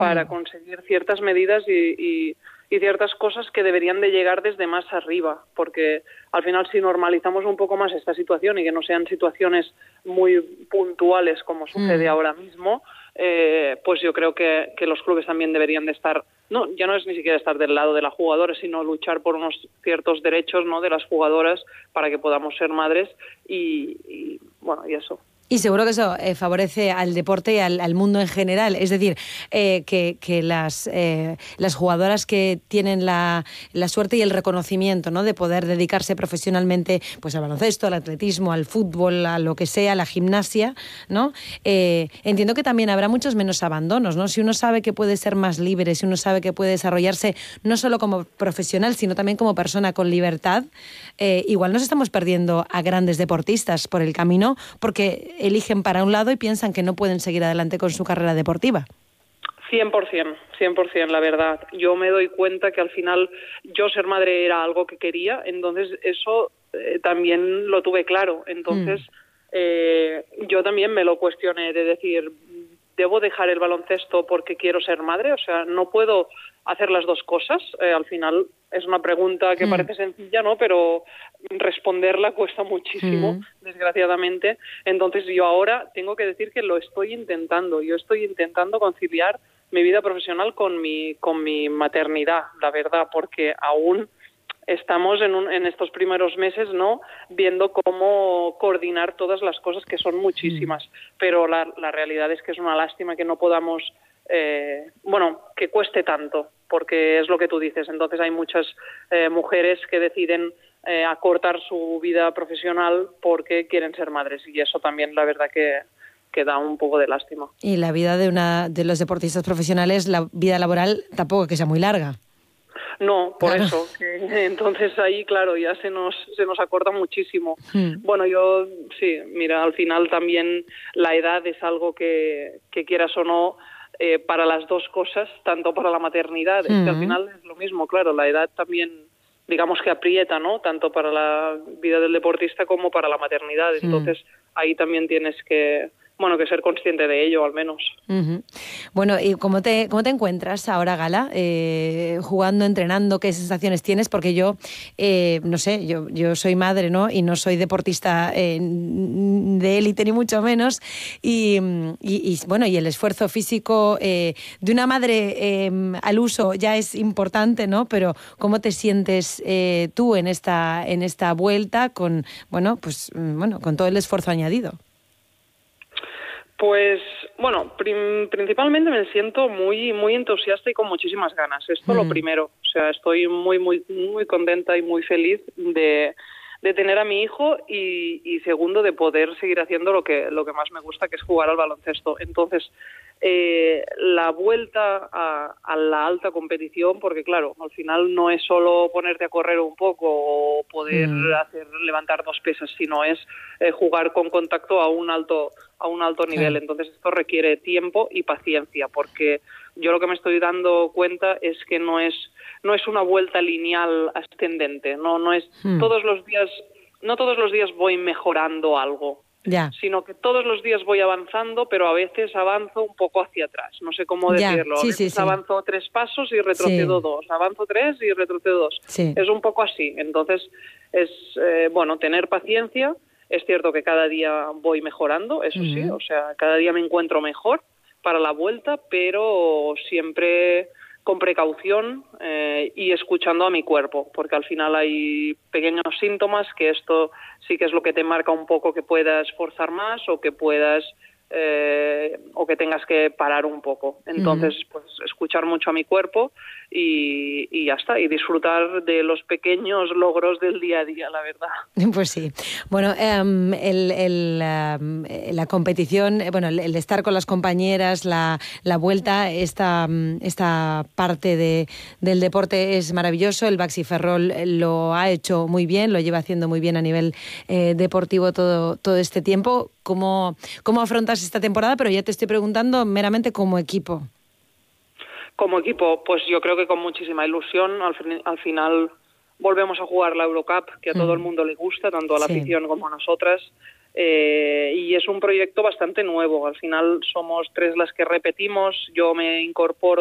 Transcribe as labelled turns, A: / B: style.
A: para conseguir ciertas medidas y ciertas cosas que deberían de llegar desde más arriba, porque al final si normalizamos un poco más esta situación y que no sean situaciones muy puntuales como sucede ahora mismo, pues yo creo que los clubes también deberían de estar, ya no es ni siquiera estar del lado de las jugadoras, sino luchar por unos ciertos derechos, ¿no?, de las jugadoras para que podamos ser madres y eso.
B: Y seguro que eso favorece al deporte y al mundo en general. Es decir, que las jugadoras que tienen la suerte y el reconocimiento, ¿no?, de poder dedicarse profesionalmente pues al baloncesto, al atletismo, al fútbol, a lo que sea, a la gimnasia, ¿no? Entiendo que también habrá muchos menos abandonos, ¿no? Si uno sabe que puede ser más libre, si uno sabe que puede desarrollarse no solo como profesional, sino también como persona con libertad, igual nos estamos perdiendo a grandes deportistas por el camino porque eligen para un lado y piensan que no pueden seguir adelante con su carrera deportiva.
A: 100%, la verdad. Yo me doy cuenta que al final yo ser madre era algo que quería, entonces eso también lo tuve claro. Entonces yo también me lo cuestioné de decir, ¿debo dejar el baloncesto porque quiero ser madre? O sea, no puedo hacer las dos cosas. Al final es una pregunta que parece sencilla, ¿no? Pero responderla cuesta muchísimo, desgraciadamente. Entonces yo ahora tengo que decir que lo estoy intentando. Yo estoy intentando conciliar mi vida profesional con mi maternidad, la verdad, porque aún estamos en estos primeros meses, ¿no?, viendo cómo coordinar todas las cosas, que son muchísimas, pero la realidad es que es una lástima que no podamos, que cueste tanto, porque es lo que tú dices. Entonces hay muchas mujeres que deciden acortar su vida profesional porque quieren ser madres, y eso también la verdad que da un poco de lástima.
B: Y la vida de los deportistas profesionales, la vida laboral tampoco que sea muy larga.
A: No, por eso. Entonces ahí, claro, ya se nos acorta muchísimo. Bueno, yo sí, mira, al final también la edad es algo que quieras o no, para las dos cosas, tanto para la maternidad, es que al final es lo mismo, claro, la edad también, digamos que aprieta, ¿no?, tanto para la vida del deportista como para la maternidad. Entonces ahí también tienes que ser consciente de ello, al menos.
B: Bueno, ¿y cómo te encuentras ahora, Gala? Jugando, entrenando, ¿qué sensaciones tienes? Porque yo, no sé, yo soy madre, ¿no?, y no soy deportista de élite, ni mucho menos. Y el esfuerzo físico de una madre al uso ya es importante, ¿no? Pero ¿cómo te sientes tú en esta vuelta con todo el esfuerzo añadido?
A: Pues, principalmente me siento muy, muy entusiasta y con muchísimas ganas. Esto lo primero. O sea, estoy muy, muy, muy contenta y muy feliz de tener a mi hijo y segundo, de poder seguir haciendo lo que más me gusta, que es jugar al baloncesto. Entonces, la vuelta a la alta competición, porque claro, al final no es solo ponerte a correr un poco o poder levantar 2 pesas, sino es jugar con contacto a un alto nivel. Entonces esto requiere tiempo y paciencia, porque yo lo que me estoy dando cuenta es que no es una vuelta lineal ascendente, no es todos los días voy mejorando algo. Sino que todos los días voy avanzando, pero a veces avanzo un poco hacia atrás. No sé cómo decirlo. A veces avanzo 3 pasos y retrocedo 2. Avanzo 3 y retrocedo 2. Es un poco así. Entonces, es tener paciencia. Es cierto que cada día voy mejorando, eso sí. O sea, cada día me encuentro mejor para la vuelta, pero siempre con precaución y escuchando a mi cuerpo, porque al final hay pequeños síntomas que esto sí que es lo que te marca un poco que puedas forzar más o que puedas o que tengas que parar un poco. Entonces, pues escuchar mucho a mi cuerpo y ya está, y disfrutar de los pequeños logros del día a día, la verdad.
B: Pues sí. Bueno, la competición, el estar con las compañeras, la vuelta, esta parte del deporte es maravilloso. El Baxi Ferrol lo ha hecho muy bien, lo lleva haciendo muy bien a nivel deportivo todo este tiempo. ¿Cómo afrontas esta temporada? Pero ya te estoy preguntando meramente como equipo.
A: Como equipo, pues yo creo que con muchísima ilusión. Al final volvemos a jugar la Eurocup, que a todo el mundo le gusta, tanto a la afición como a nosotras. y es un proyecto bastante nuevo. Al final somos 3 las que repetimos, yo me incorporo